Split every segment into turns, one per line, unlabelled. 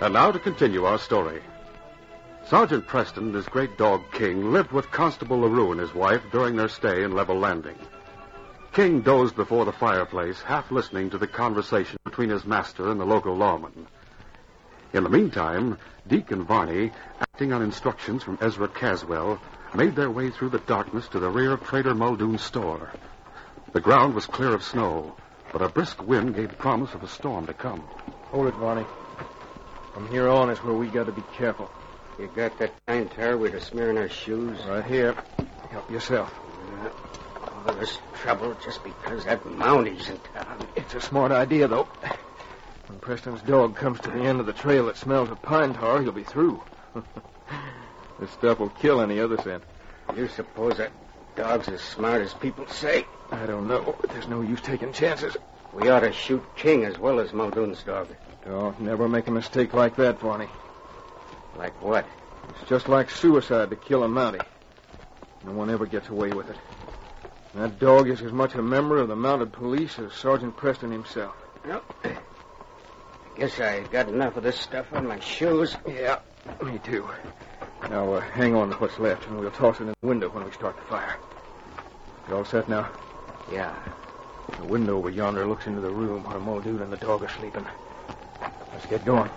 And now to continue our story. Sergeant Preston and his great dog, King, lived with Constable LaRue and his wife during their stay in Level Landing. King dozed before the fireplace, half listening to the conversation between his master and the local lawman. In the meantime, Deke and Varney, acting on instructions from Ezra Caswell, made their way through the darkness to the rear of Trader Muldoon's store. The ground was clear of snow, but a brisk wind gave promise of a storm to come.
Hold it, Varney. From here on is where we got to be careful.
You got that pine tar we're smearing our shoes?
Right here. Help yourself.
All this trouble just because that Mounty's in town.
It's a smart idea, though. When Preston's dog comes to the end of the trail that smells of pine tar, he'll be through. This stuff will kill any other scent.
You suppose that dog's as smart as people say?
I don't know, but there's no use taking chances.
We ought to shoot King as well as Muldoon's dog.
Don't never make a mistake like that, Varney.
Like what?
It's just like suicide to kill a Mountie. No one ever gets away with it. And that dog is as much a member of the mounted police as Sergeant Preston himself.
Well, I guess I got enough of this stuff on my shoes.
Yeah, me too. Now, hang on to what's left, and we'll toss it in the window when we start the fire. You all set now?
Yeah.
The window over yonder looks into the room where Muldoon and the dog are sleeping. Let's get going.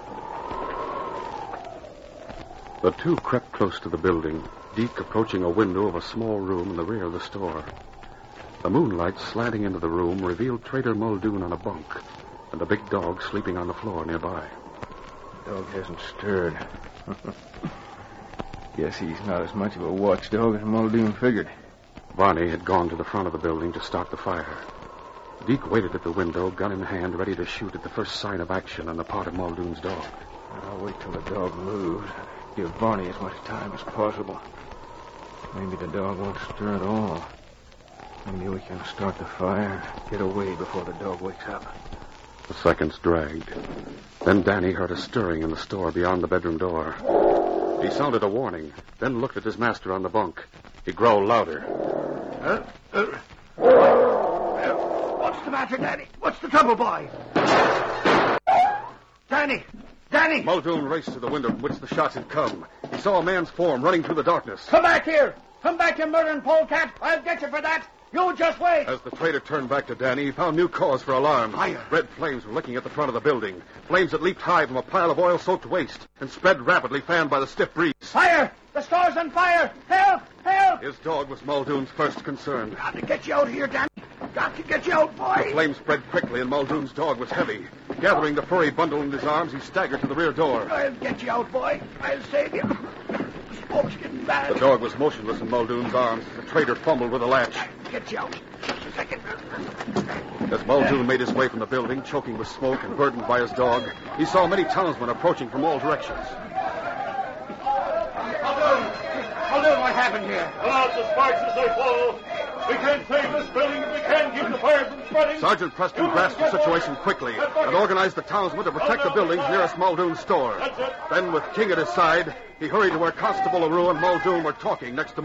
The two crept close to the building, Deke approaching a window of a small room in the rear of the store. The moonlight slanting into the room revealed Trader Muldoon on a bunk and a big dog sleeping on the floor nearby.
The dog hasn't stirred. Guess he's not as much of a watchdog as Muldoon figured.
Varney had gone to the front of the building to start the fire. Deke waited at the window, gun in hand, ready to shoot at the first sign of action on the part of Muldoon's dog.
I'll wait till the dog moves. Give Varney as much time as possible. Maybe the dog won't stir at all. Maybe we can start the fire and get away before the dog wakes up.
The seconds dragged. Then Danny heard a stirring in the store beyond the bedroom door. He sounded a warning, then looked at his master on the bunk. He growled louder.
What's the matter, Danny? What's the trouble, boy? Danny! Danny!
Muldoon raced to the window from which the shots had come. He saw a man's form running through the darkness.
Come back here! Come back, you murdering polecat! I'll get you for that! You just wait!
As the trader turned back to Danny, he found new cause for alarm.
Fire!
Red flames were licking at the front of the building. Flames that leaped high from a pile of oil-soaked waste and spread rapidly, fanned by the stiff breeze.
Fire! The store's on fire! Help! Help!
His dog was Muldoon's first concern.
Got to get you out of here, Danny. Got to get you out, boy.
The flames spread quickly, and Muldoon's dog was heavy. Gathering the furry bundle in his arms, he staggered to the rear door.
I'll get you out, boy. I'll save you. Smoke's getting bad.
The dog was motionless in Muldoon's arms. The trader fumbled with a latch.
I'll get you out. Just a second.
As Muldoon made his way from the building, choking with smoke and burdened by his dog, he saw many townsmen approaching from all directions.
Muldoon, what happened here?
Come out the sparks as they fall. We can't save this building if we can't keep the fire from spreading.
Sergeant Preston grasped the situation quickly and organized the townsmen to protect the buildings nearest Muldoon's store. Then, with King at his side, he hurried to where Constable LaRue and Muldoon were talking next to